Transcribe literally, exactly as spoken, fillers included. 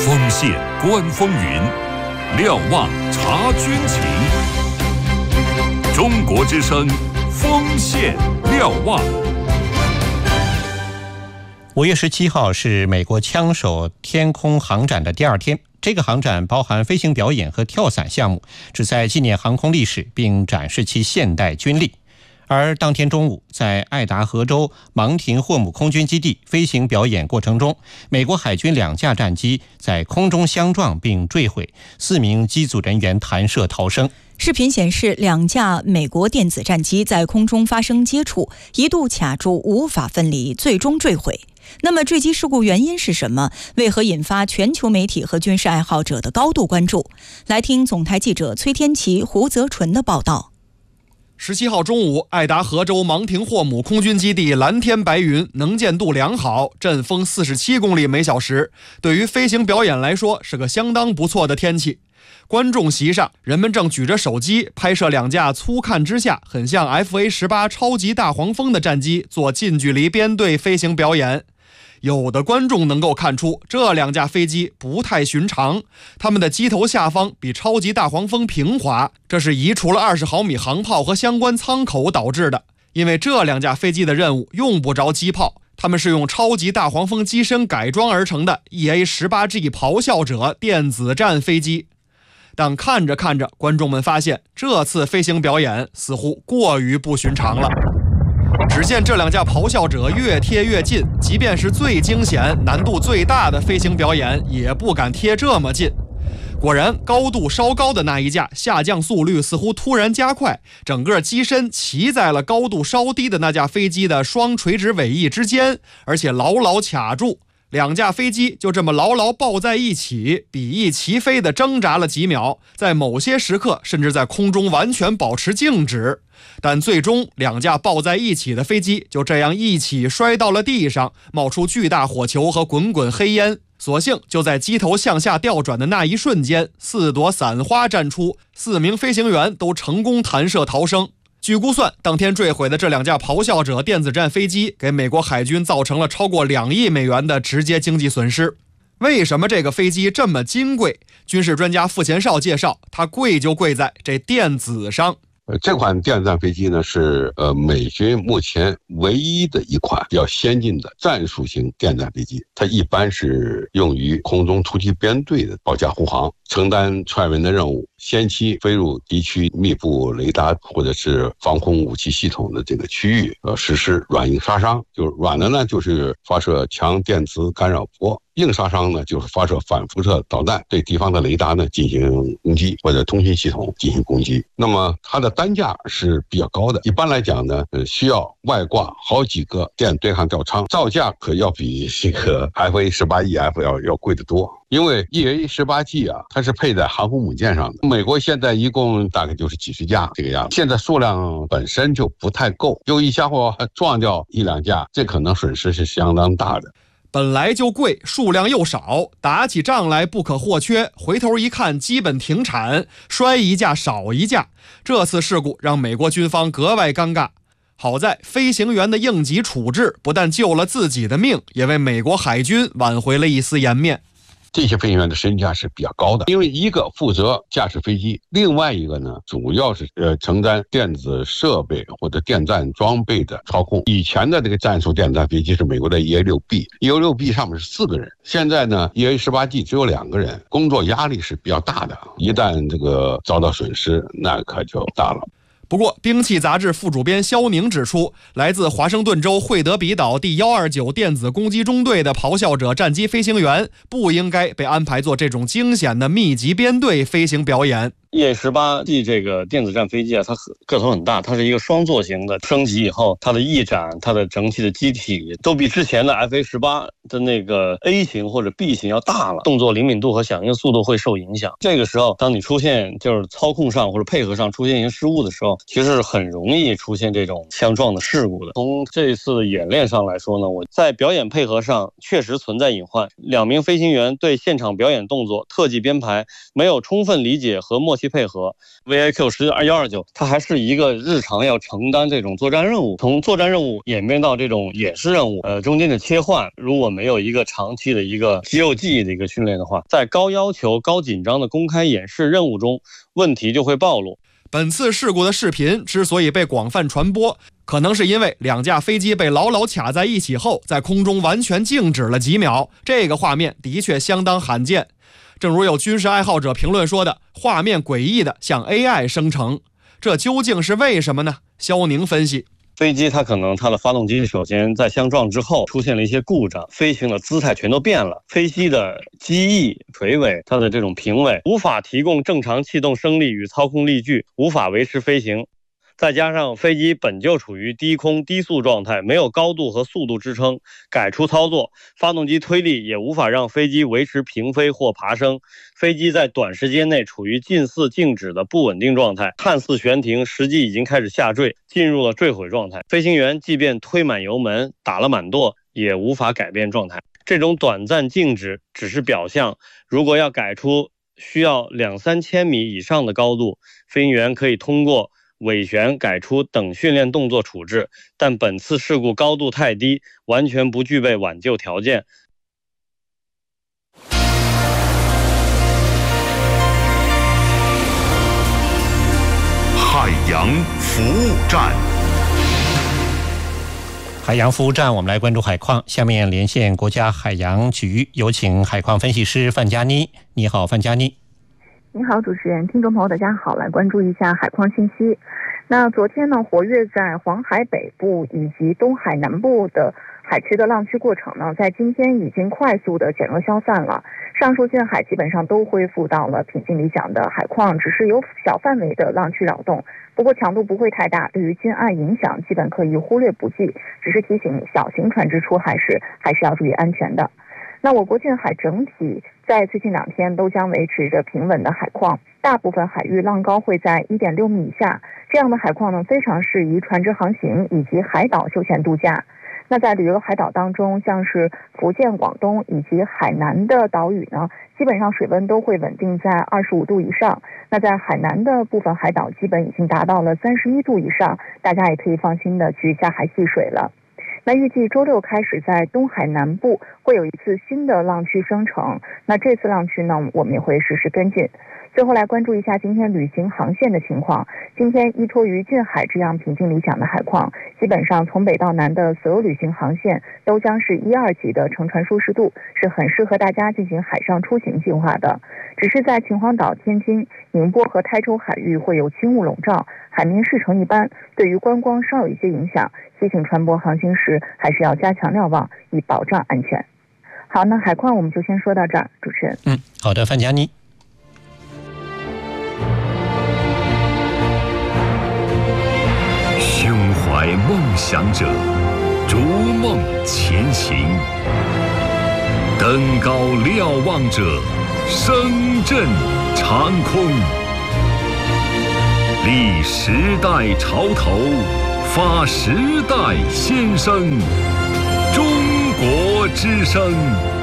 锋线观风云，瞭望察军情。中国之声，锋线瞭望。 五月十七号是美国枪手天空航展的第二天。这个航展包含飞行表演和跳伞项目，旨在纪念航空历史并展示其现代军力。而当天中午，在爱达荷州芒廷霍姆空军基地飞行表演过程中，美国海军两架战机在空中相撞并坠毁，四名机组人员弹射逃生。 视频显示，两架美国电子战机在空中发生接触，一度卡住无法分离，最终坠毁。那么坠机事故原因是什么？为何引发全球媒体和军事爱好者的高度关注？来听总台记者崔天琪、胡泽纯的报道。 十七号中午，爱达荷州芒廷霍姆空军基地蓝天白云，能见度良好，阵风四十七公里每小时，对于飞行表演来说是个相当不错的天气。观众席上，人们正举着手机拍摄两架粗看之下很像 F A 十八 超级大黄蜂的战机做近距离编队飞行表演。有的观众能够看出这两架飞机不太寻常，它们的机头下方比超级大黄蜂平滑，这是移除了二十毫米航炮和相关舱口导致的。因为这两架飞机的任务用不着机炮，它们是用超级大黄蜂机身改装而成的 E A 十八 G 咆哮者电子战飞机。但看着看着，观众们发现这次飞行表演似乎过于不寻常了。只见这两架咆哮者越贴越近，即便是最惊险、难度最大的飞行表演，也不敢贴这么近。果然，高度稍高的那一架下降速率似乎突然加快，整个机身骑在了高度稍低的那架飞机的双垂直尾翼之间，而且牢牢卡住。两架飞机就这么牢牢抱在一起，比翼齐飞地挣扎了几秒，在某些时刻甚至在空中完全保持静止。但最终，两架抱在一起的飞机就这样一起摔到了地上，冒出巨大火球和滚滚黑烟。所幸就在机头向下调转的那一瞬间，四朵伞花绽出，四名飞行员都成功弹射逃生。据估算，当天坠毁的这两架咆哮者电子战飞机给美国海军造成了超过两亿美元的直接经济损失。为什么这个飞机这么金贵？军事专家傅前绍介绍，它贵就贵在这电子上。 呃，这款电子战飞机呢是呃美军目前唯一的一款比较先进的战术型电子战飞机，它一般是用于空中突击编队的保驾护航，承担踹人的任务，先期飞入敌区密布雷达或者是防空武器系统的这个区域，呃，实施软硬杀伤。就是软的呢，就是发射强电磁干扰波。硬杀伤呢，就是发射反辐射导弹，对敌方的雷达呢进行攻击，或者通信系统进行攻击。那么它的单价是比较高的，一般来讲呢，呃，需要外挂好几个电对抗吊舱，造价可要比这个 F A 十八 E F 要要贵得多。因为 E A 十八 G 啊，它是配在航空母舰上的。美国现在一共大概就是几十架这个样子，现在数量本身就不太够，就一下伙撞掉一两架，这可能损失是相当大的。 本来就贵，数量又少，打起仗来不可或缺。回头一看，基本停产，摔一架少一架。这次事故让美国军方格外尴尬。好在飞行员的应急处置不但救了自己的命，也为美国海军挽回了一丝颜面。 这些飞行员的身价是比较高的，因为一个负责驾驶飞机，另外一个呢，主要是呃承担电子设备或者电战装备的操控。以前的这个战术电子战飞机是美国的 E A 六 B，E A 六 B 上面是四个人，现在呢 E A 十八 G 只有两个人，工作压力是比较大的，一旦这个遭到损失，那可就大了。 不过，兵器杂志副主编肖宁指出，来自华盛顿州惠德比岛第一二九电子攻击中队的咆哮者战机飞行员不应该被安排做这种惊险的密集编队飞行表演。 E A 十八 G 这个电子战飞机啊，它个头很大，它是一个双座型的，升级以后，它的翼展、它的整体的机体都比之前的 F A 十八 的那个 A 型或者 B 型要大了，动作灵敏度和响应速度会受影响。这个时候，当你出现就是操控上或者配合上出现一些失误的时候，其实很容易出现这种相撞的事故的。从这次的演练上来说呢，我在表演配合上确实存在隐患，两名飞行员对现场表演动作、特技编排没有充分理解和默默契配合。V A Q 十一二九它还是一个日常要承担这种作战任务，从作战任务演变到这种演示任务，呃，中间的切换，如果没有一个长期的一个肌肉记忆的一个训练的话，在高要求、高紧张的公开演示任务中，问题就会暴露。 本次事故的视频之所以被广泛传播，可能是因为两架飞机被牢牢卡在一起后，在空中完全静止了几秒，这个画面的确相当罕见。正如有军事爱好者评论说的，画面诡异的像 A I 生成，这究竟是为什么呢？肖宁分析， 飞机它可能它的发动机首先在相撞之后出现了一些故障，飞行的姿态全都变了，飞机的机翼、垂尾、它的这种平尾无法提供正常气动升力与操控力矩，无法维持飞行。再加上飞机本就处于低空低速状态，没有高度和速度支撑，改出操作，发动机推力也无法让飞机维持平飞或爬升，飞机在短时间内处于近似静止的不稳定状态，看似悬停，实际已经开始下坠，进入了坠毁状态。飞行员即便推满油门，打了满舵，也无法改变状态。这种短暂静止只是表象，如果要改出需要两三千米以上的高度，飞行员可以通过尾旋改出等训练动作处置，但本次事故高度太低，完全不具备挽救条件。 海洋服务站， 海洋服务站，我们来关注海况。下面连线国家海洋局，有请海况分析师范佳妮。你好，范佳妮。 你好，主持人，听众朋友大家好，来关注一下海况信息。那昨天呢，活跃在黄海北部以及东海南部的海区的浪区过程呢，在今天已经快速的减弱消散了。上述近海基本上都恢复到了平静理想的海况，只是有小范围的浪区扰动，不过强度不会太大，对于近岸影响基本可以忽略不计。只是提醒小型船只出海时还是要注意安全的。那我国近海整体在最近两天都将维持着平稳的海况，大部分海域浪高会在 一点六米以下，这样的海况呢非常适宜船只航行以及海岛休闲度假。那在旅游海岛当中，像是福建、广东以及海南的岛屿呢，基本上水温都会稳定在二十五度以上。那在海南的部分海岛基本已经达到了三十一度以上，大家也可以放心的去下海戏水了。那预计周六开始在东海南部会有一次新的浪区生成，那这次浪区呢，我们也会实时跟进。最后来关注一下今天旅行航线的情况。今天依托于近海这样平静理想的海况，基本上从北到南的所有旅行航线都将是一二级的乘船舒适度，是很适合大家进行海上出行计划的。只是在秦皇岛、天津、宁波和台州海域会有轻雾笼罩，海面视程一般，对于观光稍有一些影响，提醒船舶航行时还是要加强瞭望，以保障安全。好，那海况我们就先说到这儿，主持人。 嗯，好的，范佳妮。 胸怀梦想者，逐梦前行；登高瞭望者，声震长空。立时代潮头，发时代先声。中国之声。